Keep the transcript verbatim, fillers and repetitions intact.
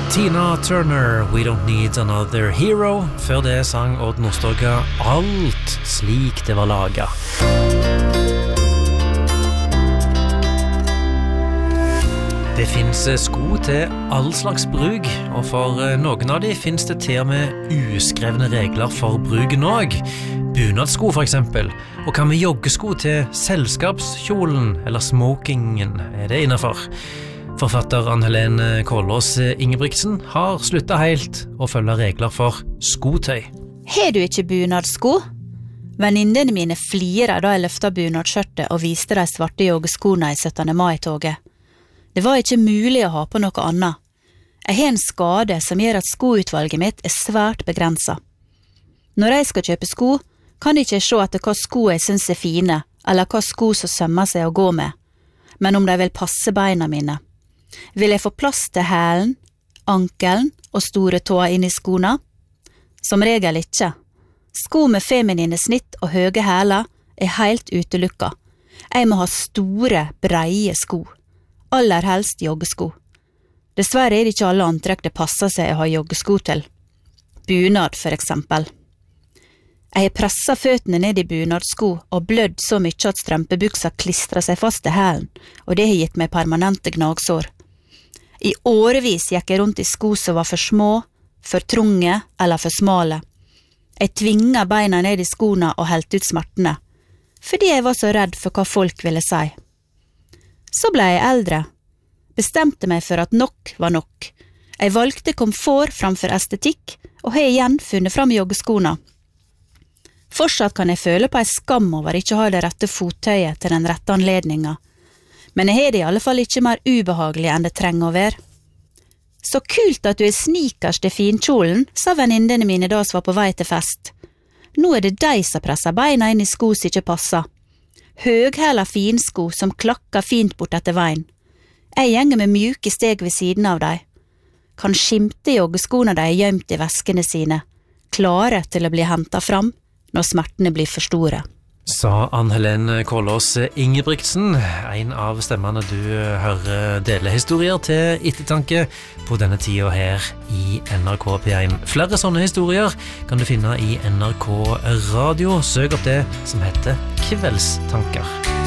Tina Turner, We Don't Need Another Hero. Før det sang Odd Nordstoga Alt slik det var laget. Det finnes sko til all slags bruk, og for noen av de finnes det til og med uskrevne regler for bruken også. Bunadsko for eksempel, og kan vi joggesko til selskapskjolen eller smokingen, er det innenfor. Forfatter Ann-Helene Kolås Ingebrigtsen har sluttet helt å følge regler for skotøy. Har du ikke bunadsko? Venninnene mine flirer da jeg løftet bunadskjørtet og viste de svarte joggeskoene i syttende mai-toget. Det var ikke mulig å ha på noe annet. Jeg har en skade som gjør at skoutvalget mitt er svært begrenset. Når jeg skal kjøpe sko, kan jeg ikke se etter hva sko jeg synes er fine, eller hva sko som sømmer seg å gå med, men om de vil passe beina mine. Vil jeg få plass til hælen, ankelen og store tåer inn i skoene? Som regel ikke. Sko med feminine snitt og høye hæler er helt utelukka. Jeg må ha store, breie sko. Aller helst joggesko. Dessverre er det ikke alle antrekk det passer seg å ha joggesko til. Bunad for eksempel. Jeg har presset føttene ned i bunadsko og blødd så mye at strømpebuksa klistrer seg fast til hælen, og det har gitt meg permanente gnagsår. I årevis gikk jeg rundt i sko som var for små, for trunge eller for smale. Jeg tvinget beina ned i skoene og helt ut smertene, fordi jeg var så redd for hva folk ville si. Så ble jeg eldre, bestemte meg for at nok var nok. Jeg valgte komfort framfor estetikk, og har igjen funnet fram joggeskoene. Fortsatt kan jeg føle på en skam over ikke å ha det rette fottøyet til den rette anledningen, men jeg har det i alle fall ikke mer ubehagelig enn det trenger å være. Så kult at du er snikers til finkjolen, sa venninnene mine da som var på vei til fest. Nå er det deg som presser beina inn i sko som ikke passer. Høghæla finsko som klakker fint bort etter veien. Jeg gjenger med mjuke steg ved siden av deg. Kan skimte joggeskoene de er gjemt i veskene sine, klare til å bli hentet fram når smertene blir for store. Sa Ann-Helene Kolås Ingebrigtsen, en av stemmene du hører dele historier til ettertanke på denne tiden her i N R K P én. Flere sånne historier kan du finne i N R K Radio. Søk opp det som heter Kveldstanker.